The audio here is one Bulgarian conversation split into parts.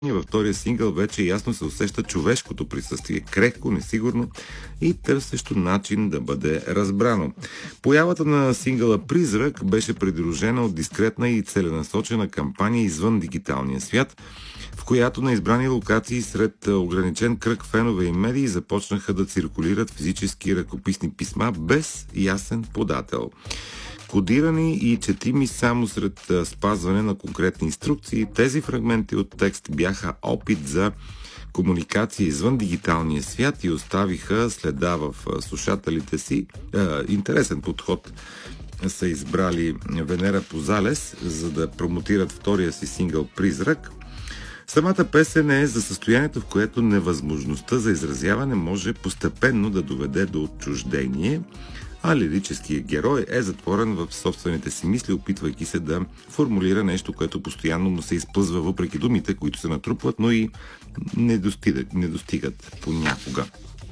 Във втория сингъл вече ясно се усеща човешкото присъствие, крехко, несигурно и търсещо начин да бъде разбрано. Появата на сингъла "Призрак" беше придружена от дискретна и целенасочена кампания извън дигиталния свят, в която на избрани локации сред ограничен кръг фенове и медии започнаха да циркулират физически ръкописни писма без ясен подател. Кодирани и четими само сред спазване на конкретни инструкции, тези фрагменти от текст бяха опит за комуникация извън дигиталния свят и оставиха следа в слушателите си. Интересен подход са избрали Венера Позалес, за да промотират втория си сингъл "Призрак". Самата песен е за състоянието, в което невъзможността за изразяване може постепенно да доведе до отчуждение, а лирическият герой е затворен в собствените си мисли, опитвайки се да формулира нещо, което постоянно му се изплъзва въпреки думите, които се натрупват, но и не достигат понякога.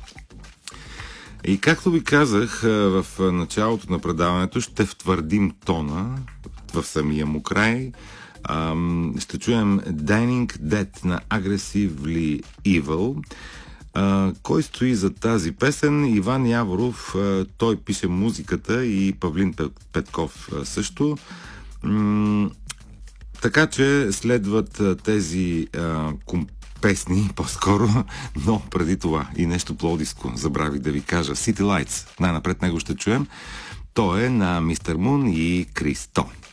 И както ви казах в началото на предаването, ще втвърдим тона в самия му край. Ще чуем "Dying Dead" на Aggressively Evil. Кой стои за тази песен? Иван Яворов, той пише музиката, и Павлин Петков също. Така че следват тези песни по-скоро, но преди това и нещо пловдивско забравих да ви кажа. "City Lights", най-напред него ще чуем. То е на Мистер Мун и Кристо.